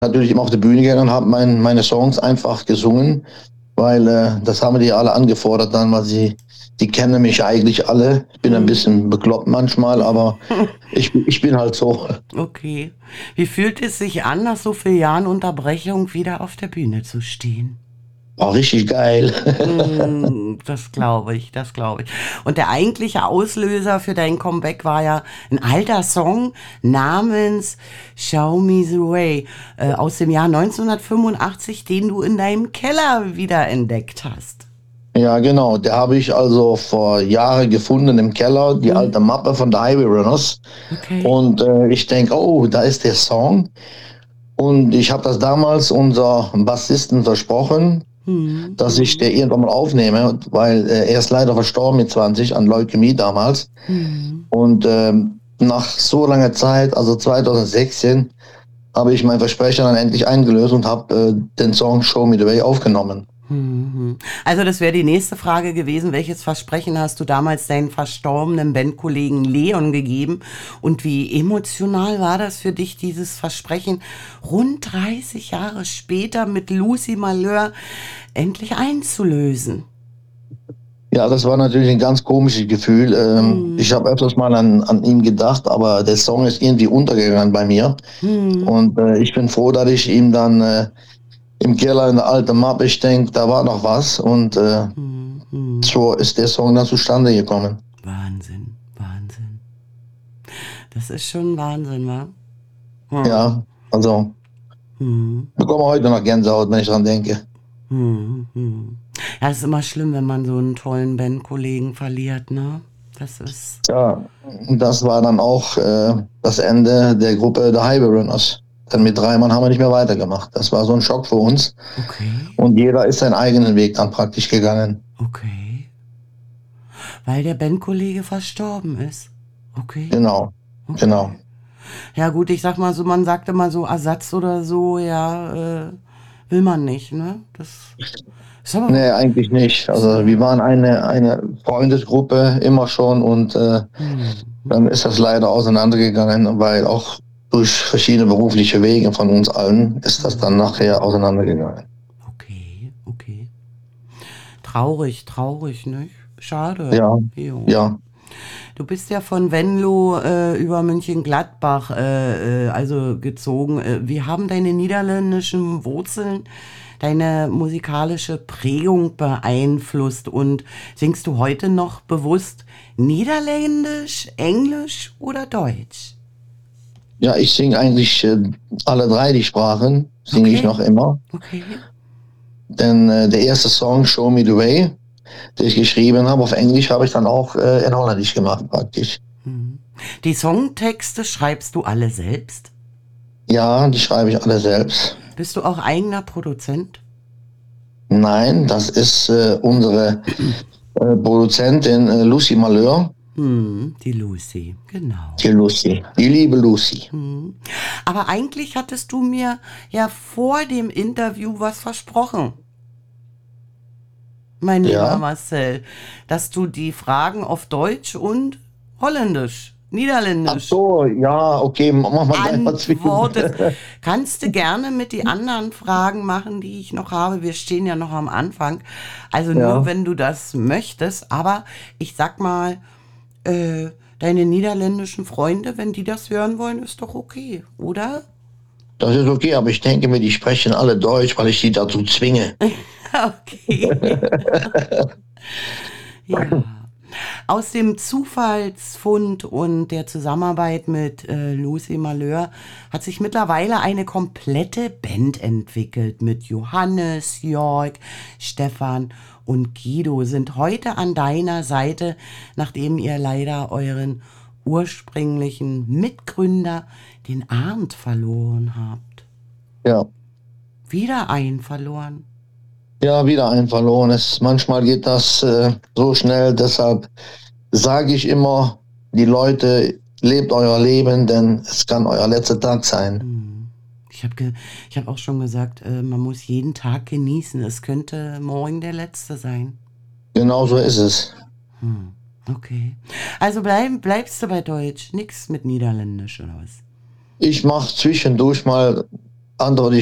natürlich immer auf die Bühne gegangen und habe meine Songs einfach gesungen, weil das haben die alle angefordert dann, weil die kennen mich eigentlich alle. Ich bin ein bisschen bekloppt manchmal, aber ich bin halt so. Okay. Wie fühlt es sich an, nach so vielen Jahren Unterbrechung wieder auf der Bühne zu stehen? War richtig geil. Das glaube ich, das glaube ich. Und der eigentliche Auslöser für dein Comeback war ja ein alter Song namens Show Me the Way aus dem Jahr 1985, den du in deinem Keller wiederentdeckt hast. Ja, genau. Der habe ich also vor Jahren gefunden im Keller, die alte Mappe von The Highway Runners. Okay. Und ich denke, oh, da ist der Song. Und ich habe das damals unser Bassisten versprochen, dass ich der irgendwann mal aufnehme, weil er ist leider verstorben mit 20 an Leukämie damals. Und nach so langer Zeit, also 2016, habe ich mein Versprechen dann endlich eingelöst und habe den Song Show Me the Way aufgenommen. Also das wäre die nächste Frage gewesen. Welches Versprechen hast du damals deinen verstorbenen Bandkollegen Leon gegeben? Und wie emotional war das für dich, dieses Versprechen rund 30 Jahre später mit Lucy Malheur endlich einzulösen? Ja, das war natürlich ein ganz komisches Gefühl. Ich habe öfters mal an ihn gedacht, aber der Song ist irgendwie untergegangen bei mir. Und ich bin froh, dass ich ihm dann im Keller in der alten Mappe, ich denke, da war noch was. Und so ist der Song dann zustande gekommen. Wahnsinn, Wahnsinn. Das ist schon Wahnsinn, wa? Ja, also bekomme heute noch Gänsehaut, wenn ich dran denke. Ja, es ist immer schlimm, wenn man so einen tollen Bandkollegen verliert, ne? Das ist. Ja, das war dann auch das Ende der Gruppe The Highway Runners. Denn mit 3 Mann haben wir nicht mehr weitergemacht. Das war so ein Schock für uns. Okay, Und jeder ist seinen eigenen Weg dann praktisch gegangen. okay. Weil der Bandkollege verstorben ist. Okay, Genau, okay. genau. Ja gut, ich sag mal so, man sagt immer so Ersatz oder so, ja, will man nicht, ne? Das ist aber. Nee, eigentlich nicht. Also wir waren eine Freundesgruppe immer schon und dann ist das leider auseinandergegangen, weil auch durch verschiedene berufliche Wege von uns allen ist das dann nachher auseinandergegangen. Okay, okay. Traurig, traurig, nicht? Schade. Ja, Jo. ja. Du bist ja von Venlo über Mönchengladbach also gezogen. Wie haben deine niederländischen Wurzeln deine musikalische Prägung beeinflusst? Und singst du heute noch bewusst Niederländisch, Englisch oder Deutsch? Ja, ich singe eigentlich alle 3 die Sprachen, singe ich Okay, noch immer. okay. Denn der erste Song, Show Me the Way, den ich geschrieben habe auf Englisch, habe ich dann auch in Holländisch gemacht praktisch. Die Songtexte schreibst du alle selbst? Ja, die schreibe ich alle selbst. Bist du auch eigener Produzent? Nein, das ist unsere Produzentin Lucy Malheur. Die Lucy, genau. Die Lucy, die liebe Lucy. Aber eigentlich hattest du mir ja vor dem Interview was versprochen, mein lieber Ja. Marcel, dass du die Fragen auf Deutsch und Holländisch, Ach Niederländisch so, ja, okay, mach mal gleich mal zwischen. antwortest. Kannst du gerne mit die anderen Fragen machen, die ich noch habe. Wir stehen ja noch am Anfang. Also nur, Ja, wenn du das möchtest. Aber ich sag mal, deine niederländischen Freunde, wenn die das hören wollen, ist doch okay, oder? das ist okay, aber ich denke mir, die sprechen alle Deutsch, weil ich die dazu zwinge. Okay. Ja. Aus dem Zufallsfund und der Zusammenarbeit mit Lucy Malheur hat sich mittlerweile eine komplette Band entwickelt. Mit Johannes, Jörg, Stefan und Guido sind heute an deiner Seite, nachdem ihr leider euren ursprünglichen Mitgründer, den Arndt, verloren habt. Ja, Wieder einen verloren. ja, wieder ein verlorenes. Manchmal geht das so schnell, deshalb sage ich immer, die Leute, lebt euer Leben, denn es kann euer letzter Tag sein. Ich hab auch schon gesagt, man muss jeden Tag genießen. Es könnte morgen der letzte sein. Genau so ist es. Okay. Also bleibst du bei Deutsch, nix mit Niederländisch oder was? Ich mache zwischendurch mal antworte